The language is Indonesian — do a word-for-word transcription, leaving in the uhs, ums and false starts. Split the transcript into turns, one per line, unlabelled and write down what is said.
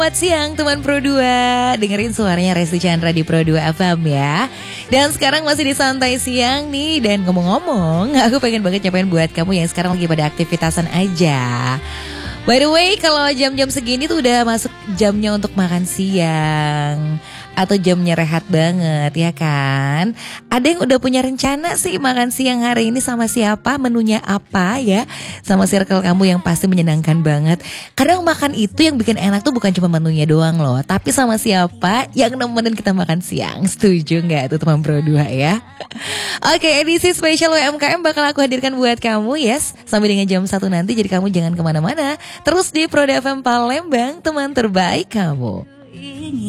Selamat siang teman Pro dua. Dengerin suaranya Resti Chandra di Pro dua F M ya. Dan sekarang masih di santai siang nih. Dan ngomong-ngomong, aku pengen banget nyapain buat kamu yang sekarang lagi pada aktivitasan aja. By the way, kalau jam-jam segini tuh udah masuk jamnya untuk makan siang atau jamnya rehat banget ya kan. Ada yang udah punya rencana sih makan siang hari ini sama siapa, menunya apa ya, sama circle kamu yang pasti menyenangkan banget. Kadang makan itu yang bikin enak tuh bukan cuma menunya doang loh, tapi sama siapa yang nemenin kita makan siang. Setuju gak tuh teman Pro dua ya? Oke, edisi spesial W M K M bakal aku hadirkan buat kamu yes, sampai dengan jam satu nanti. Jadi kamu jangan kemana-mana, terus di Pro dua F M Palembang, teman terbaik kamu.